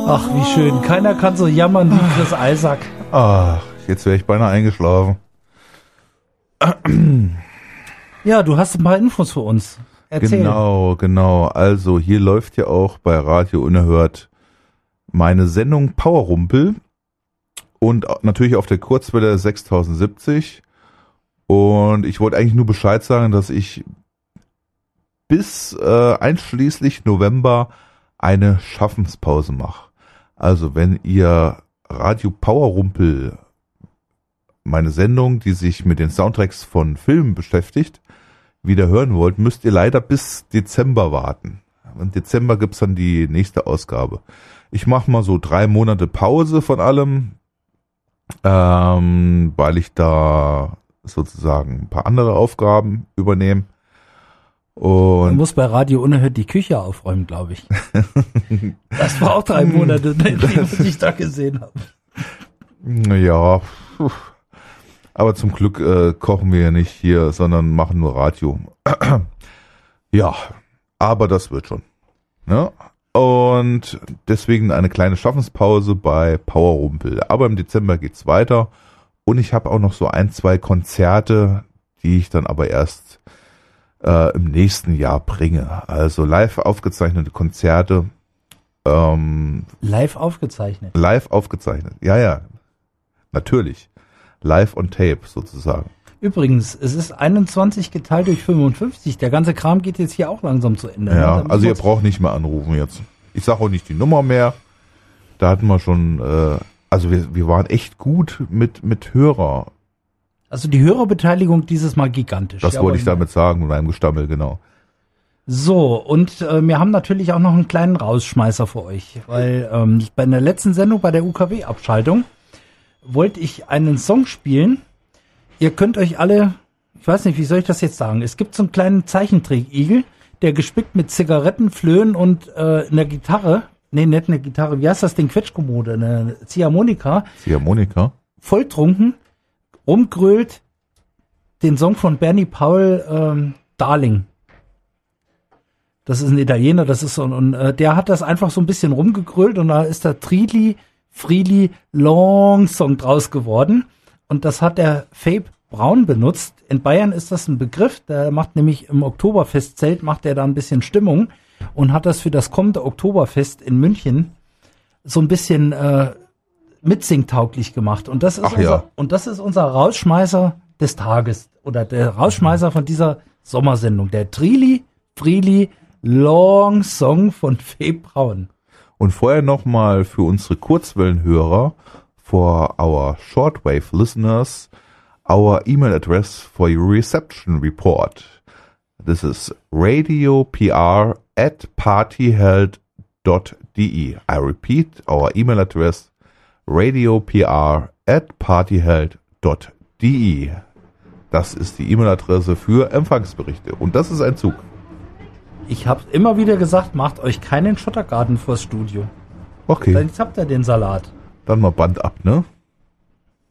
Ach, wie schön. Keiner kann so jammern wie Chris Isaak. Ach, jetzt wäre ich beinahe eingeschlafen. Ja, du hast ein paar Infos für uns. Erzähl. Genau. Also hier läuft ja auch bei Radio Unerhört meine Sendung Powerrumpel und natürlich auf der Kurzwelle 6070. Und ich wollte eigentlich nur Bescheid sagen, dass ich bis einschließlich November eine Schaffenspause mache. Also wenn ihr Radio Powerrumpel, meine Sendung, die sich mit den Soundtracks von Filmen beschäftigt, wieder hören wollt, müsst ihr leider bis Dezember warten. Im Dezember gibt's dann die nächste Ausgabe. Ich mache mal so 3 Monate Pause von allem, weil ich da sozusagen ein paar andere Aufgaben übernehme. Man muss bei Radio Unerhört die Küche aufräumen, glaube ich. Das war auch 3 Monate, die ich da gesehen habe. Ja, aber zum Glück kochen wir ja nicht hier, sondern machen nur Radio. Ja, aber das wird schon. Ne? Und deswegen eine kleine Schaffenspause bei Powerrumpel. Aber im Dezember geht's weiter. Und ich habe auch noch so 1, 2 Konzerte, die ich dann aber erst im nächsten Jahr bringe. Also live aufgezeichnete Konzerte. Live aufgezeichnet? Live aufgezeichnet, ja. Natürlich. Live on Tape sozusagen. Übrigens, es ist 21 geteilt durch 55. Der ganze Kram geht jetzt hier auch langsam zu Ende. Ja, ne? also ihr braucht nicht mehr anrufen jetzt. Ich sage auch nicht die Nummer mehr. Da hatten wir schon, also wir waren echt gut mit Hörer. Also die Hörerbeteiligung dieses Mal gigantisch. Das wollte ich damit sagen, mit meinem Gestammel, genau. So, und wir haben natürlich auch noch einen kleinen Rausschmeißer für euch, weil bei der letzten Sendung, bei der UKW-Abschaltung, wollte ich einen Song spielen. Ihr könnt euch alle, ich weiß nicht, wie soll ich das jetzt sagen, es gibt so einen kleinen Zeichentrick-Igel, der gespickt mit Zigaretten, Flöhen und einer Gitarre, nee, nicht eine Gitarre, wie heißt das Ding, Quetschkommode, eine Ziehharmonika. Volltrunken, rumgrölt, den Song von Bernie Paul, Darling. Das ist ein Italiener, das ist so, und der hat das einfach so ein bisschen rumgegrölt und da ist der Freely Long Song draus geworden. Und das hat der Fabe Braun benutzt. In Bayern ist das ein Begriff, der macht nämlich im Oktoberfestzelt, macht er da ein bisschen Stimmung und hat das für das kommende Oktoberfest in München so ein bisschen mitsingtauglich gemacht. Und das ist unser Rausschmeißer des Tages oder der Rausschmeißer von dieser Sommersendung. Der Freely Long Song von Fabe Braun. Und vorher nochmal für unsere Kurzwellenhörer, for our shortwave listeners, our email address for your reception report. This is radiopr@partyheld.de. I repeat, our email address, radiopr@partyheld.de. Das ist die E-Mail-Adresse für Empfangsberichte. Und das ist ein Zug. Ich habe immer wieder gesagt, macht euch keinen Schottergarten vors Studio. Okay. Jetzt habt ihr den Salat. Dann mal Band ab, ne?